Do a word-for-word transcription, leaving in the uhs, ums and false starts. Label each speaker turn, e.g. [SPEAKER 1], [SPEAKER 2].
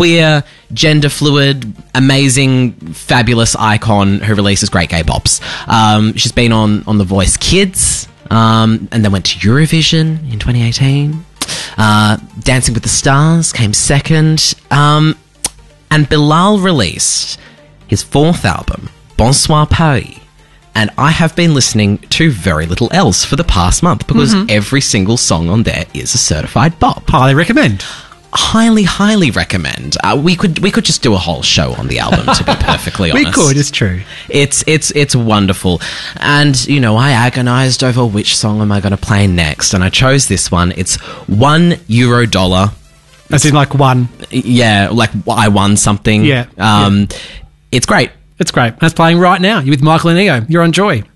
[SPEAKER 1] queer, gender fluid, amazing, fabulous icon who releases great gay pops. Um, she's been on, on The Voice Kids, um, and then went to Eurovision in twenty eighteen. Uh, Dancing with the Stars came second. Um, and Bilal released his fourth album, Bonsoir Paris. And I have been listening to very little else for the past month because mm-hmm. every single song on there is a certified bop.
[SPEAKER 2] Highly recommend.
[SPEAKER 1] Highly, highly recommend. Uh, we could we could just do a whole show on the album, to be perfectly honest.
[SPEAKER 2] We could, it's true.
[SPEAKER 1] It's it's it's wonderful. And, you know, I agonised over which song am I going to play next, and I chose this one. It's one euro dollar.
[SPEAKER 2] As in like one?
[SPEAKER 1] Yeah, like I won something.
[SPEAKER 2] Yeah.
[SPEAKER 1] Um,
[SPEAKER 2] yeah.
[SPEAKER 1] It's great.
[SPEAKER 2] It's great. That's playing right now. You're with Michael and Ego. You're on Joy.